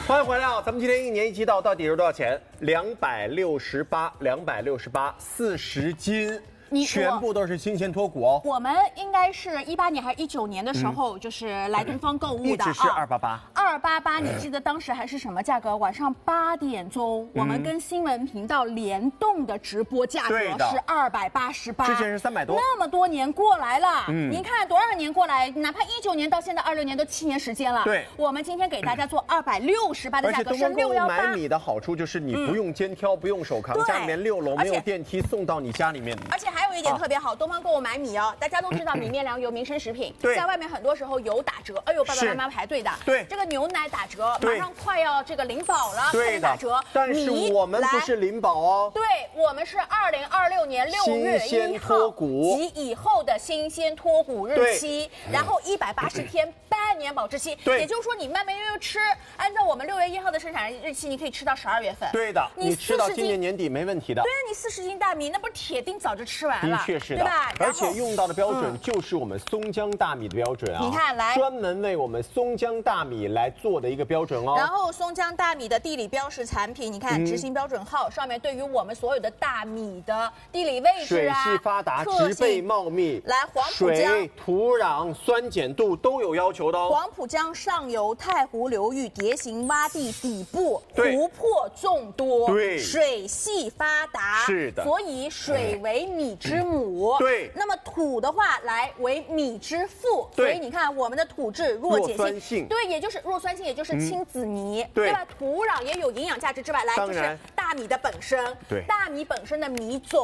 欢迎回来啊！咱们今天一年一季到底是多少钱？268，40斤。 全部都是新鲜脱骨哦。 我们应该是18年还是19年的时候，就是来东方购物的啊。 一直是288。 288，你记得当时还是什么价格？晚上8点钟，我们跟新闻频道联动的直播价格是288。 之前是300多。 那么多年过来了，您看多少年过来？哪怕19年到现在26年，都7年时间了。 对， 我们今天给大家做268的价格，是618。 而且东方购物买米的好处就是你不用肩挑，不用手扛，家里面6楼没有电梯送到你家里面。 而且还有一点特别好，东方购物买米哦，大家都知道米面粮油民生食品，在外面很多时候有打折，哎呦，爸爸妈妈排队的。 对， 这个牛奶打折，马上快要这个领保了，快点打折。 但是我们不是领保哦， 对，我们是2026年6月1号及以后的新鲜脱骨日期，然后180天半年保质期。对，也就是说你慢慢悠悠吃，按照我们6月1号的生产日期，你可以吃到12月份。 对的，你吃到今年年底没问题的。 对啊，你40斤大米，那不是铁定早就吃完了。 确实的，而且用到的标准就是我们松江大米的标准啊！ 你看，来专门为我们松江大米来做的一个标准哦。 然后松江大米的地理标识产品，你看执行标准号上面对于我们所有的大米的地理位置啊、 水系发达、植被茂密， 来黄浦江水、土壤、酸碱度都有要求的哦。 黄浦江上游太湖流域蝶形洼地底部湖泊众多， 对， 水系发达， 是的， 所以水为米之母。 对， 那么土的话来为米之父，所以你看我们的土质弱碱性，对，也就是弱酸性，也就是亲子泥，对吧？土壤也有营养价值之外，来就是大米的本身，对，大米本身的米种。